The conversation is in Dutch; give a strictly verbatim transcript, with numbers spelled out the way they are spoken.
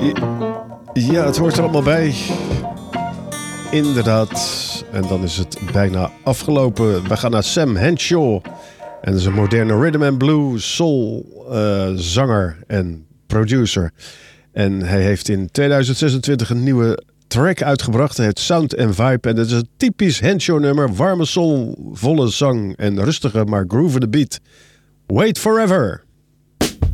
Ja, het hoort er allemaal bij. Inderdaad. En dan is het bijna afgelopen. We gaan naar Sam Henshaw. En dat is een moderne rhythm and blues soul uh, zanger en producer. En hij heeft in tweeduizend zesentwintig een nieuwe track uitgebracht. Hij heeft Sound and Vibe. En dat is een typisch Henshaw nummer. Warme soul, volle zang en rustige maar groovende beat. Wait Forever.